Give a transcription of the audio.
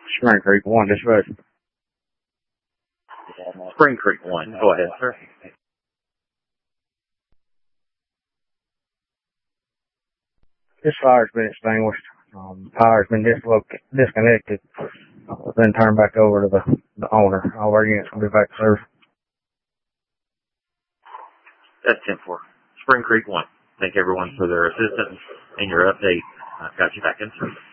Spring Creek 1, dispatch. Spring Creek 1. Go ahead, sir. This fire's been extinguished. Power's been disconnected. Then turned back over to the owner. All our units will be back to service. That's 10-4. Spring Creek 1. Thank everyone for their assistance and your update. I've got you back in service.